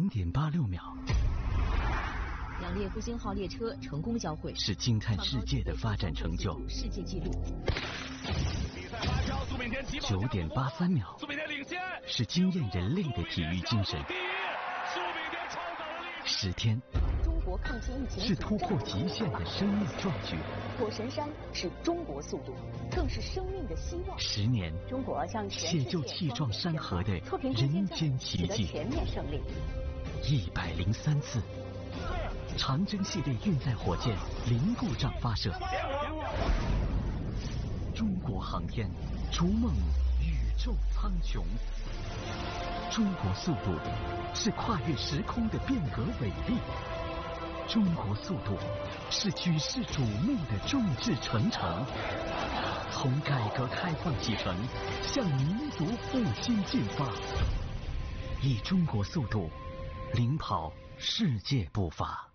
3.86秒。 2列复兴号列车成功交汇， 是惊叹世界的发展成就。 世界纪录。 比赛发酵，苏炳添起跑 9.83秒， 苏炳添领先， 是惊艳人类的体育精神。 第一，苏炳添创造了历史。 10天， 中国抗击疫情是突破极限的生命壮举。 火神山是中国速度，更是生命的希望。 10年， 中国向全世界解救气壮山河的错评人间奇迹。 全面胜利。 103次，长征系列运载火箭零故障发射。中国航天逐梦宇宙苍穹。中国速度是跨越时空的变革伟力。中国速度是举世瞩目的众志成城。从改革开放启程，向民族复兴进发。以中国速度领跑世界步伐。